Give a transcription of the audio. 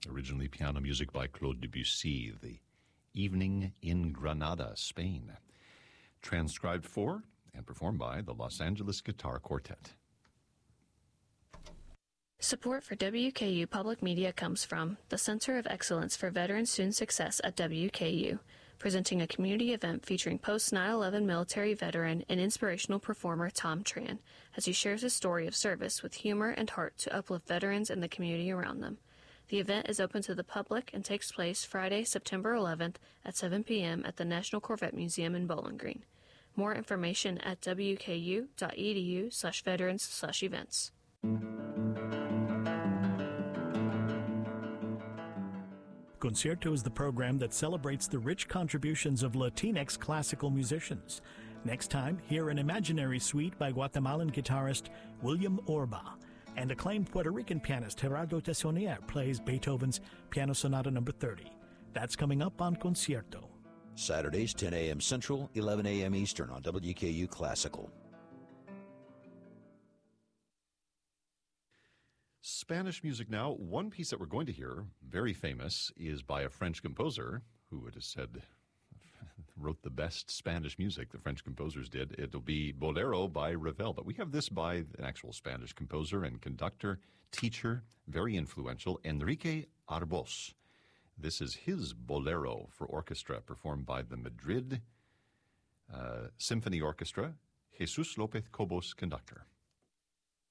Originally piano music by Claude Debussy, The Evening in Granada, Spain. Transcribed for and performed by the Los Angeles Guitar Quartet. Support for WKU Public Media comes from the Center of Excellence for Veteran Student Success at WKU, presenting a community event featuring post-9/11 military veteran and inspirational performer Tom Tran, as he shares his story of service with humor and heart to uplift veterans and the community around them. The event is open to the public and takes place Friday, September 11th at 7 p.m. at the National Corvette Museum in Bowling Green. More information at wku.edu/veterans/events. Concierto is the program that celebrates the rich contributions of Latinx classical musicians. Next time, hear an imaginary suite by Guatemalan guitarist William Orba, and acclaimed Puerto Rican pianist Gerardo Tessonier plays Beethoven's Piano Sonata No. 30. That's coming up on Concierto. Saturdays, 10 a.m. Central, 11 a.m. Eastern on WKU Classical. Spanish music now. One piece that we're going to hear, very famous, is by a French composer who it is said wrote the best Spanish music the French composers did. It'll be Bolero by Ravel. But we have this by an actual Spanish composer and conductor, teacher, very influential, Enrique Arbós. This is his Bolero for orchestra, performed by the Madrid Symphony Orchestra, Jesus López Cobos, conductor.